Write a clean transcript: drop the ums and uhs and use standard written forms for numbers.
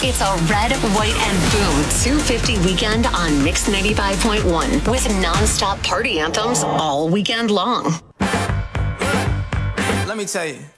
It's a red, white, and boom 250 weekend on Mix 95.1 with non-stop party anthems all weekend long. Let me tell you.